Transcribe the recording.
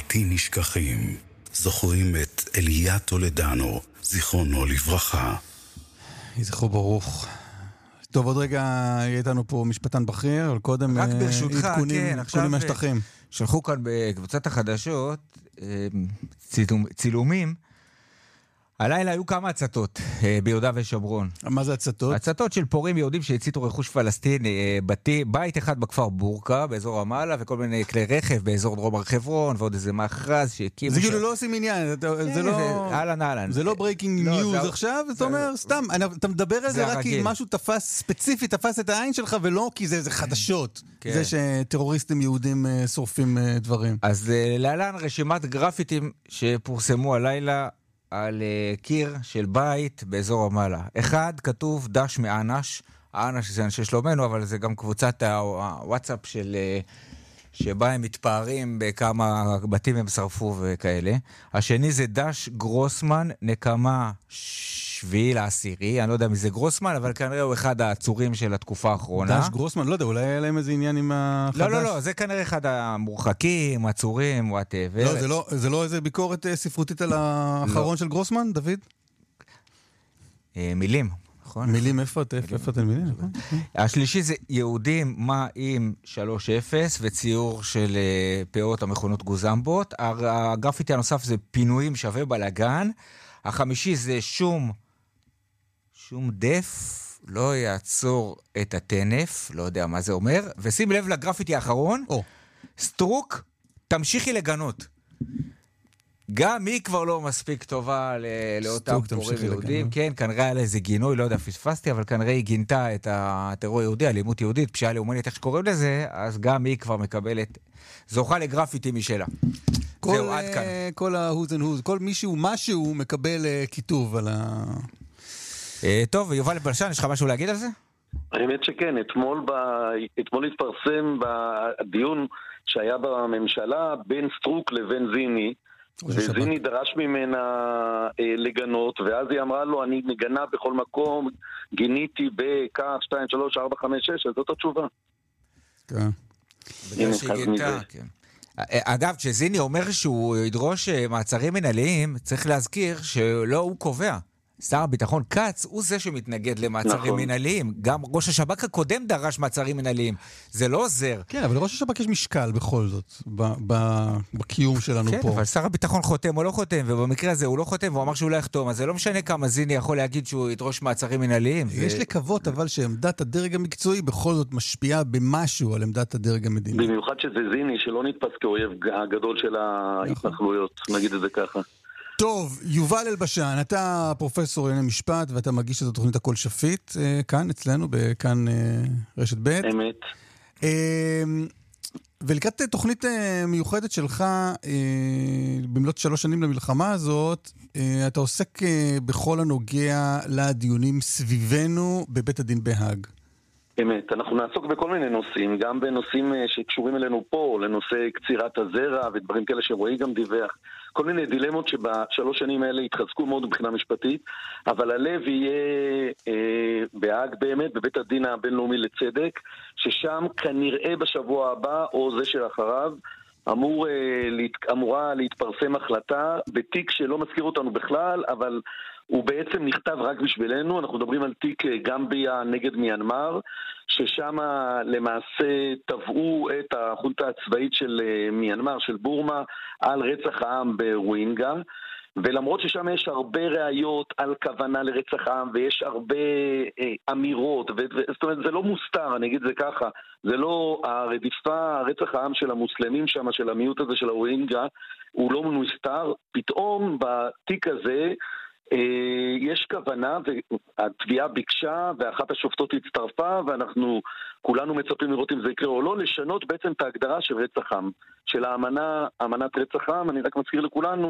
בלתי נשכחים. זוכרים את אליה טולדנו, זיכרונו לברכה. זכרו ברוך. טוב, עוד רגע יהיה איתנו פה משפטן בכיר, אבל קודם רק ברשותך, עדכונים מהשטחים. שלחו כאן בקבוצת החדשות צילומים. הלילה היו כמה הצתות ביהודה ושומרון. מה זה הצתות? הצתות של פורעים יהודים שהציתו רכוש פלסטיני, בית אחד בכפר בורקה, באזור רמאללה, וכל מיני כלי רכב באזור דרום הר חברון, ועוד איזה מאחז שהקימו... זה כאילו לא עושים עניין, זה לא... אהלן. זה לא ברייקינג ניוז עכשיו, זאת אומרת, סתם, אתה מדבר על זה רק כי משהו ספציפי תפס את העין שלך, ולא כי זה חדשות. זה שטרוריסטים יהודים שורפים דברים. אז להלן רשימת גרפיטים שפורסמו הלילה על קיר של בית באזור רמאללה. אחד, כתוב דש מאנש. האנש זה אנשי שלומנו, אבל זה גם קבוצת הוואטסאפ שבה הם מתפארים בכמה בתים הם שרפו וכאלה. השני זה דש גרוסמן, נקמה 7/10. אני לא יודע מי זה גרוסמן, אבל כנראה הוא אחד העצורים של התקופה האחרונה. דש גרוסמן, לא יודע, אולי היה להם איזה עניין עם החדש? לא, זה כנראה אחד המורחקים, עצורים, whatever. לא, זה לא איזה ביקורת ספרותית על האחרון של גרוסמן, דוד? מילים. נכון? מילים, איפה אתם מילים? השלישי זה יהודים מה עם 3-0 וציור של פאות המכונות גוזמבות. הגרפיטי הנוסף זה פינויים שווה בלגן. החמישי זה שום דף לא יעצור את הטנף, לא יודע מה זה אומר. ושים לב לגרפיטי האחרון, סטרוק תמשיכי לגנות. גם היא כבר לא מספיק טובה לאותם פורעים יהודים. כן, כנראה היה לה איזה גינוי, לא יודע, פספסתי, אבל כנראה היא גינתה את הטרור יהודי, אלימות יהודית, פשיעה לאומנית, איך שקוראים לזה, אז גם היא כבר מקבלת, זוכה לגרפיטי משלה. זהו, עד כאן. כל ההוז אנד הוז, כל מישהו, משהו מקבל כיתוב על ה... טוב, יובל בלשן, יש לך משהו להגיד על זה? האמת שכן, אתמול התפרסם בדיון שהיה בממשלה בין סטרוק לבין זיני, וזיני דרש ממנה לגנות, ואז היא אמרה לו, אני מגנה בכל מקום, גיניתי בכך, 2, 3, 4, 5, 6, אז זאת התשובה. כן. בגלל שהיא גינתה, כן. אגב, כשזיני אומר שהוא ידרוש מעצרים מנהליים, צריך להזכיר שלא הוא קובע. שר הביטחון קץ הוא זה שמתנגד למעצרים מנהליים. גם ראש השב"כ הקודם דרש מעצרים מנהליים. זה לא עוזר. כן, אבל לראש השב"כ יש משקל בכל זאת, בקיום שלנו פה. כן, אבל שר הביטחון חותם או לא חותם, ובמקרה הזה הוא לא חותם, והוא אמר שהוא לא יחתום, אז זה לא משנה כמה זיני יכול להגיד שהוא ידרוש מעצרים מנהליים. יש לקוות, אבל שעמדת הדרג המקצועי בכל זאת משפיעה במשהו על עמדת הדרג המדיני. במיוחד שזה זיני, שלא נתפס כאויב הגדול של ההתנחלויות, נגיד את זה ככה. טוב, יובל אלבשן, אתה פרופסור לענייני משפט, ואתה מגיש את התוכנית הכל שפיט, כאן אצלנו, בכאן רשת ב'. אמת. ולקראת תוכנית מיוחדת שלך, במלאת 3 שנים למלחמה הזאת, אתה עוסק בכל הנוגע לדיונים סביבנו בבית הדין בהאג. אמת, אנחנו נעסוק בכל מיני נושאים, גם בנושאים שקשורים אלינו פה, לנושא קצירת הזרע ודברים כאלה שרועי גם דיווח, כל מיני דילמות שב3 שנים האלה התחזקו מאוד מבחינה משפטית, אבל הלב יהיה בהאג באמת, בבית הדין הבינלאומי לצדק, ששם כנראה בשבוע הבא, או זה שלאחריו, אמורה להתפרסם החלטה בתיק שלא מזכיר אותנו בכלל, אבל הוא בעצם נכתב רק בשבילנו. אנחנו מדברים על תיק גמביה נגד מיינמר, ששם למעשה טבעו את החונטה הצבאית של מיינמר, של בורמה, על רצח העם ברוינגה. ולמרות ששם יש הרבה ראיות על כוונה לרצח העם, ויש הרבה אמירות, זאת אומרת, זה לא מוסתר, אני אגיד זה ככה, זה לא הרדיפה, הרצח העם של המוסלמים שם, של המיעוט הזה של הרוהינגה, הוא לא מוסתר. פתאום בתיק הזה יש כוונה, והתביעה ביקשה, ואחת השופטות הצטרפה, ואנחנו כולנו מצפים לראות אם זה יקרה או לא, לשנות בעצם את ההגדרה של רצח עם, של האמנת רצח עם. אני רק מזכיר לכולנו